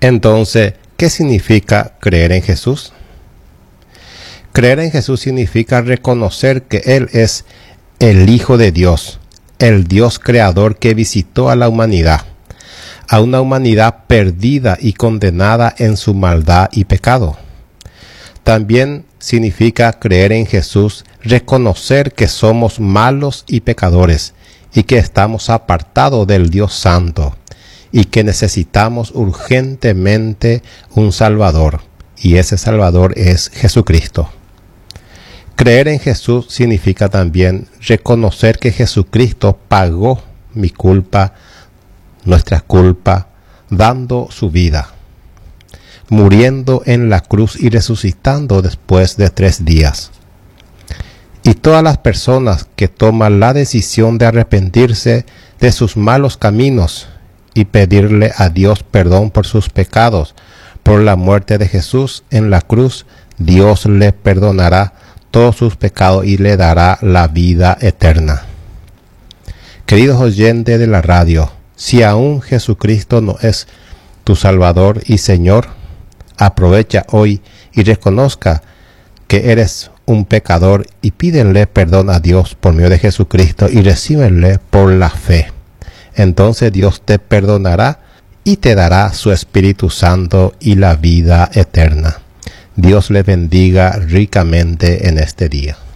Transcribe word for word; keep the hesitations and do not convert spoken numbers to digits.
Entonces, ¿qué significa creer en Jesús? Creer en Jesús significa reconocer que Él es el Hijo de Dios, el Dios creador que visitó a la humanidad, a una humanidad perdida y condenada en su maldad y pecado. También significa creer en Jesús, reconocer que somos malos y pecadores y que estamos apartados del Dios Santo y que necesitamos urgentemente un Salvador, y ese Salvador es Jesucristo. Creer en Jesús significa también reconocer que Jesucristo pagó mi culpa, nuestra culpa, dando su vida, muriendo en la cruz y resucitando después de tres días. Y todas las personas que toman la decisión de arrepentirse de sus malos caminos y pedirle a Dios perdón por sus pecados, por la muerte de Jesús en la cruz, Dios le perdonará todos sus pecados y le dará la vida eterna. Queridos oyentes de la radio, si aún Jesucristo no es tu Salvador y Señor, aprovecha hoy y reconozca que eres un pecador y pídenle perdón a Dios por medio de Jesucristo y recíbenle por la fe. Entonces Dios te perdonará y te dará su Espíritu Santo y la vida eterna. Dios le bendiga ricamente en este día.